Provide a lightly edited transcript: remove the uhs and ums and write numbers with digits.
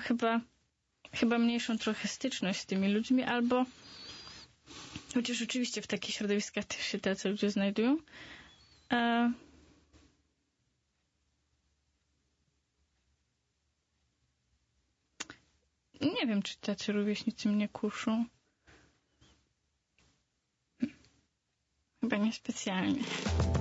chyba mniejszą trochę styczność z tymi ludźmi, albo chociaż oczywiście w takich środowiskach też się tacy ludzie znajdują. Nie wiem, czy tacy rówieśnicy mnie kuszą. Chyba niespecjalnie.